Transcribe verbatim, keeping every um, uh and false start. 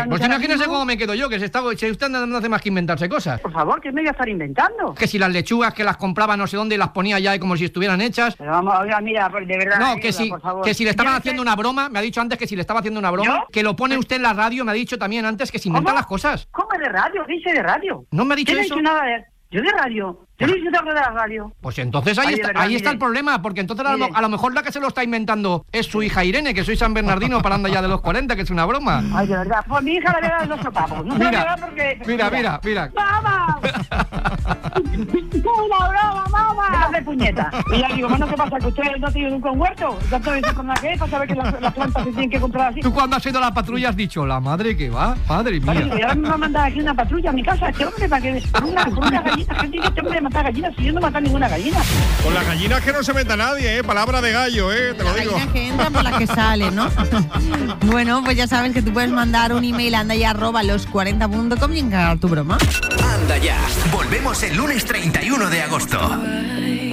inventándose. Pues ahora imagínese mismo. cómo me quedo yo, que se está, se usted no hace más que inventarse cosas. Por favor, ¿qué me voy a estar inventando? Que si las lechugas que las compraba no sé dónde y las ponía ya como si estuvieran hechas. Pero vamos, oiga, mira, por- de verdad. No, ayuda, que si, por favor. que si le estaban Yo haciendo sé- una broma, me ha dicho antes que si le estaba haciendo una broma, ¿Yo? que lo pone usted en la radio, me ha dicho también antes que se inventa ¿Cómo? las cosas. ¿Cómo de radio? ¿Qué dice de radio? ¿No me ha dicho ¿Qué eso? no he dicho nada de... Yo de radio. Yo no he dicho nada de la radio. Pues entonces ahí, Ay, de está, verdad, ahí está mire. el problema, porque entonces a lo, Mire. a lo mejor la que se lo está inventando es su hija Irene, que soy San Bernardino parando ya de los cuarenta, que es una broma. Ay, de verdad. Pues mi hija le voy a dar los sopapos. No se lo voy a Mira, dar porque... mira, mira, mira. ¡Mamá! ¡Una broma, mamá! ¡Déjate puñeta! Y ya digo, bueno, ¿qué pasa? ¿Que usted no tiene nunca un huerto? ¿Tanto dice con la que para saber que las, las plantas se tienen que comprar así? Tú cuando has ido a la patrulla has dicho, la madre que va, madre Vale, digo, y mía. ahora me va a mandar aquí una patrulla a mi casa, este hombre, para que... Con una, con una gallina, gente dice, este hombre mata gallinas, si yo no mata ninguna gallina. Con las gallinas que no se meta nadie, ¿eh? Palabra de gallo, ¿eh? Te lo La digo. gallina que entra por la que sale, ¿no? Bueno, pues ya sabes que tú puedes mandar un email a anda ya arroba los cuarenta punto com y encargar tu broma. Anda ya. Volvemos el lunes treinta y uno de agosto.